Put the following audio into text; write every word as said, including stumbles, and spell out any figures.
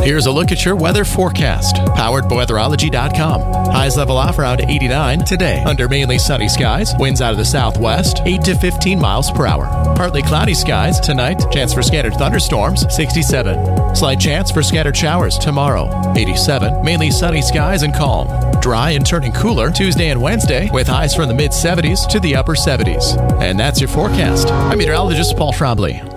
Here's a look at your weather forecast, powered by weatherology dot com. Highs level off around eighty-nine today, under mainly sunny skies. Winds out of the southwest, eight to fifteen miles per hour. Partly cloudy skies tonight. Chance for scattered thunderstorms, sixty-seven. Slight chance for scattered showers tomorrow, eighty-seven. Mainly sunny skies and calm. Dry and turning cooler Tuesday and Wednesday, with highs from the mid seventies to the upper seventies. And that's your forecast. I'm meteorologist Paul Trombley.